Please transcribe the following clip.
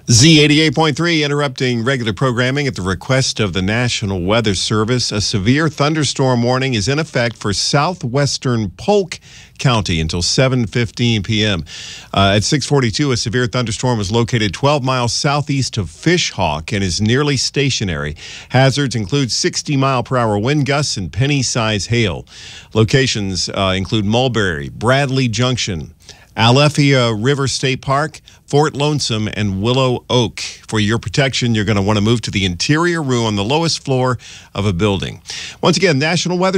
Z88.3 interrupting regular programming at the request of the National Weather Service. A severe thunderstorm warning is in effect for southwestern Polk County until 7:15 p.m. At 6:42, a severe thunderstorm is located 12 miles southeast of Fishhawk and is nearly stationary. Hazards include 60-mile-per-hour wind gusts and penny-size hail. Locations include Mulberry, Bradley Junction, Alethea River State Park, Fort Lonesome, and Willow Oak. For your protection, you're going to want to move to the interior room on the lowest floor of a building. Once again, National Weather